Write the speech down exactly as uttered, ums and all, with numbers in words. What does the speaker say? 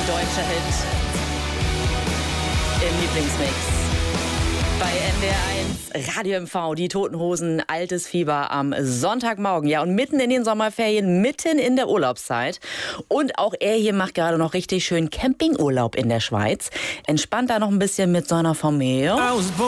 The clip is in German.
deutscher Hit im Lieblingsmix. Bei N D R eins Radio M V, die Toten Hosen, Altes Fieber am Sonntagmorgen. Ja, und mitten in den Sommerferien, mitten in der Urlaubszeit. Und auch er hier macht gerade noch richtig schön Campingurlaub in der Schweiz. Entspannt da noch ein bisschen mit seiner Familie.